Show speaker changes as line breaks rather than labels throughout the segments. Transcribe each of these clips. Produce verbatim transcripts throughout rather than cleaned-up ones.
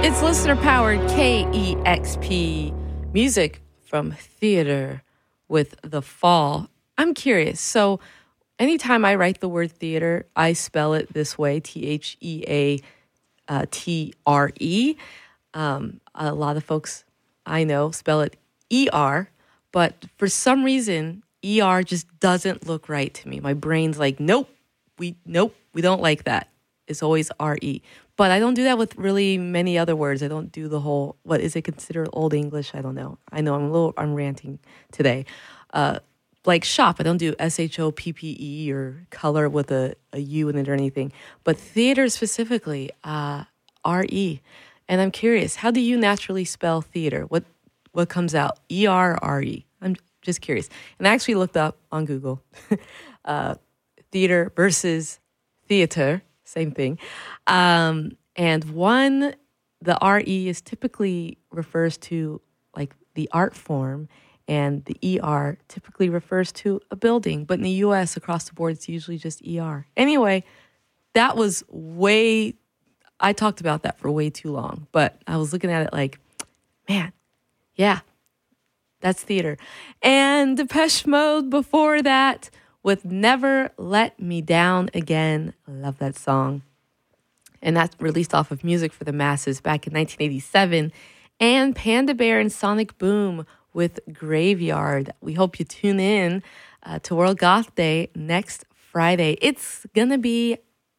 It's listener-powered K E X P music from theater with The Fall. I'm curious. So anytime I write the word theater, I spell it this way, T H E A T R E. Um, a lot of folks I know spell it E R, but for some reason, E R just doesn't look right to me. My brain's like, nope, we nope, we don't like that. It's always R E. But I don't do that with really many other words. I don't do the whole, what is it considered Old English? I don't know. I know I'm a little, I'm ranting today. Uh, like shop, I don't do S H O P P E or color with a, a U in it or anything. But theater specifically, uh, R E. And I'm curious, how do you naturally spell theater? What what comes out? E R or R E? I'm just curious. And I actually looked up on Google, uh, theater versus theater. Same thing. Um, and one, the R E is typically refers to like the art form, and the E R typically refers to a building. But in the U S, across the board, it's usually just E R. Anyway, that was way, I talked about that for way too long. But I was looking at it like, man, yeah, that's theater. And Depeche Mode before that, with Never Let Me Down Again. I love that song. And that's released off of Music for the Masses back in nineteen eighty-seven. And Panda Bear and Sonic Boom with Graveyard. We hope you tune in uh, to World Goth Day next Friday. It's going to be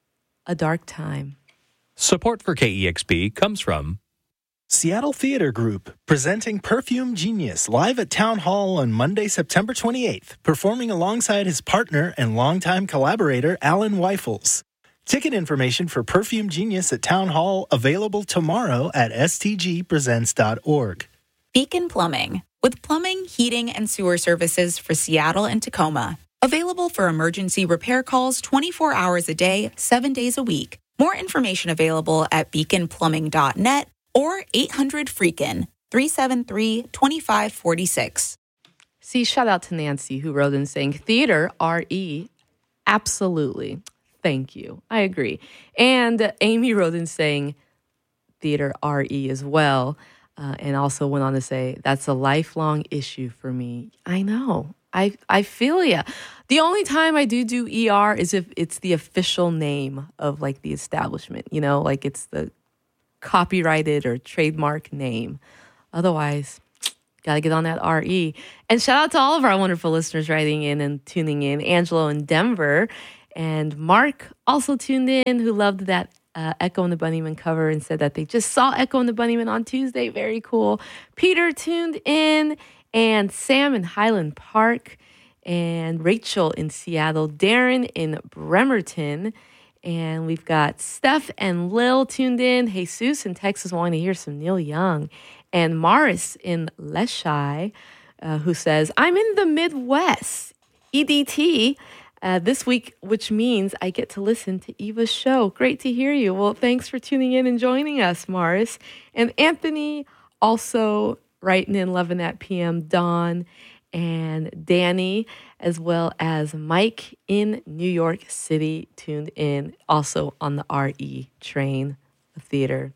a dark time.
Support for K E X P comes from
Seattle Theater Group, presenting Perfume Genius live at Town Hall on Monday, September twenty-eighth, performing alongside his partner and longtime collaborator, Alan Weifels. Ticket information for Perfume Genius at Town Hall available tomorrow at s t g presents dot org.
Beacon Plumbing, with plumbing, heating, and sewer services for Seattle and Tacoma. Available for emergency repair calls twenty-four hours a day, seven days a week. More information available at beacon plumbing dot net or eight hundred freakin, three seven three, two five four six.
See, shout out to Nancy who wrote in saying theater, R E, absolutely. Thank you. I agree. And Amy wrote in saying theater, R E as well. Uh, and also went on to say, that's a lifelong issue for me. I know. I, I feel ya. The only time I do do E R is if it's the official name of like the establishment, you know, like it's the copyrighted or trademark name. Otherwise, got to get on that R E. And shout out to all of our wonderful listeners writing in and tuning in. Angelo in Denver. And Mark also tuned in, who loved that uh, Echo and the Bunnymen cover and said that they just saw Echo and the Bunnymen on Tuesday. Very cool. Peter tuned in, and Sam in Highland Park, and Rachel in Seattle, Darren in Bremerton, and we've got Steph and Lil tuned in, Jesus in Texas wanting to hear some Neil Young, and Morris in Leshai, uh, who says, I'm in the Midwest, E D T, Uh, this week, which means I get to listen to Eva's show. Great to hear you. Well, thanks for tuning in and joining us, Morris. And Anthony also writing in, loving that P M. Dawn and Danny, as well as Mike in New York City, tuned in, also on the R E train, the theater.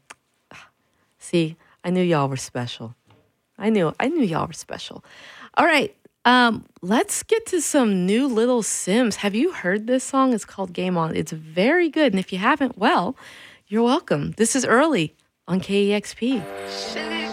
See, I knew y'all were special. I knew, I knew y'all were special. All right. Um, let's get to some new Little Sims. Have you heard this song? It's called Game On. It's very good. And if you haven't, well, you're welcome. This is Early on K E X P.